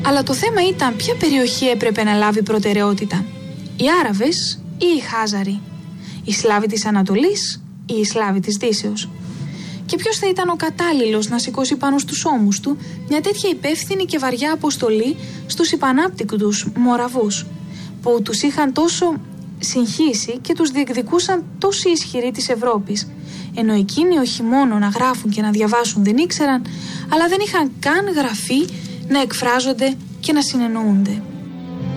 Αλλά το θέμα ήταν ποια περιοχή έπρεπε να λάβει προτεραιότητα. Οι Άραβες ή οι Χάζαροι, οι Σλάβοι της Ανατολής ή οι Σλάβοι της Δύσεως. Και ποιος θα ήταν ο κατάλληλος να σηκώσει πάνω στους ώμους του μια τέτοια υπεύθυνη και βαριά αποστολή στους υπανάπτυκτους Μοραβούς, που τους είχαν τόσο συγχύσει και τους διεκδικούσαν τόσοι ισχυροί της Ευρώπης, ενώ εκείνοι όχι μόνο να γράφουν και να διαβάσουν δεν ήξεραν, αλλά δεν είχαν καν γραφεί να εκφράζονται και να συνεννοούνται.